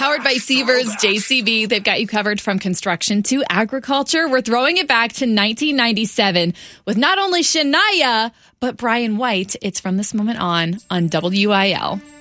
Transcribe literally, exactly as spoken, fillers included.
Powered by Seavers J C B. They've got you covered from construction to agriculture. We're throwing it back to nineteen ninety-seven with not only Shania, but Brian White. It's From This Moment On on W I L.